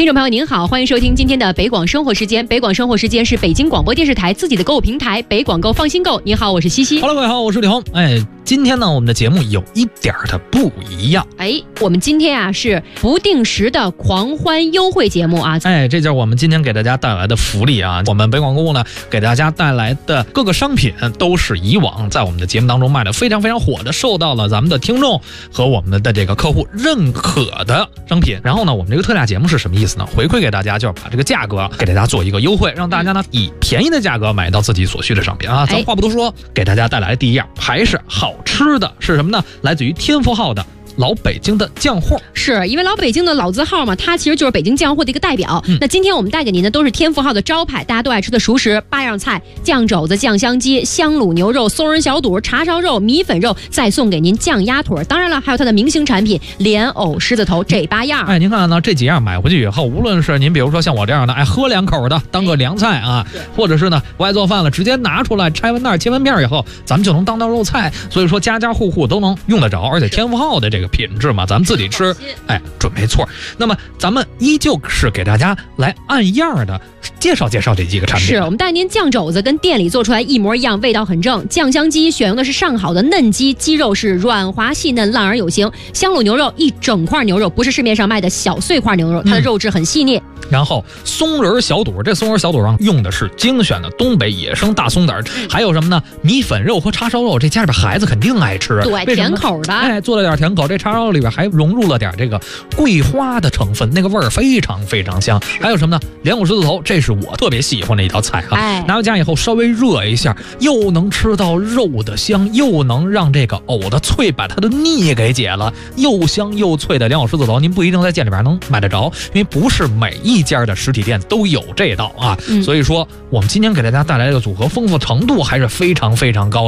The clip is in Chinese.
听众朋友您好，欢迎收听今天的北广生活时间。北广生活时间是北京广播电视台自己的购物平台北广购放心购。你好，我是西西。 Hello， 各位好，我是李红。今天呢，我们的节目有一点的不一样。 我们今天啊是不定时的狂欢优惠节目啊。 这就是我们今天给大家带来的福利啊。我们北广购物呢，给大家带来的各个商品都是以往在我们的节目当中卖的非常非常火的，受到了咱们的听众和我们的这个客户认可的商品。然后呢，我们这个特价节目是什么意思呢？回馈给大家，就是把这个价格给大家做一个优惠，让大家呢以便宜的价格买到自己所需的商品啊。咱话不多说，给大家带来的第一样还是好吃的，是什么呢？来自于天福号的老北京的酱货。 是因为老北京的老字号嘛，它其实就是北京酱货的一个代表。那今天我们带给您的都是天福号的招牌，大家都爱吃的熟食8样菜：酱肘子、酱香鸡、香卤牛肉、松仁小肚、叉烧肉、米粉肉，再送给您酱鸭腿。当然了，还有它的明星产品莲藕狮子头，这8样。 您看呢，这几样买回去以后，无论是您比如说像我这样的爱喝2口的，当个凉菜啊，或者是呢不爱做饭了，直接拿出来拆完袋切完片以后，咱们就能当道肉菜。所以说家家户户都能用得着，而且天福号的这个品质嘛，咱们自己吃，准没错。那么咱们依旧是给大家来按样的介绍介绍这几个产品。 是我们带您酱肘子跟店里做出来一模一样，味道很正。酱香鸡选用的是上好的嫩鸡，鸡肉是软滑细嫩，烂而有形。香卤牛肉一整块牛肉，不是市面上卖的小碎块牛肉，它的肉质很细腻。 然后松仁小肚，这松仁小肚上用的是精选的东北野生大松子，还有什么呢？米粉肉和叉烧肉，这家里边孩子肯定爱吃， 对，甜口的。 做了点甜口，这叉烧肉里边还融入了点这个桂花的成分，那个味儿非常非常香。还有什么呢？莲藕狮子头，这是我特别喜欢的一道菜啊。拿回家以后稍微热一下，又能吃到肉的香，又能让这个藕的脆把它的腻给解了，又香又脆的莲藕狮子头，您不一定在店里边能买得着，因为不是每一家的实体店都有这道啊。所以说我们今天给大家带来的组合丰富程度还是非常非常高的。